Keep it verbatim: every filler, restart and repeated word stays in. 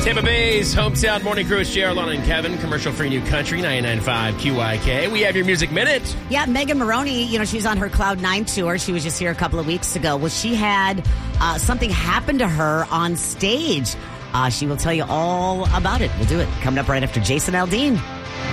Tampa Bay's hometown morning crew is J R, Lana, and Kevin. Commercial-free new country, ninety-nine point five Q I K. We have your Music Minute. Yeah, Megan Maroney, you know, she's on her Cloud nine tour. She was just here a couple of weeks ago. Well, she had uh, something happen to her on stage. Uh, she will tell you all about it. We'll do it coming up right after Jason Aldean.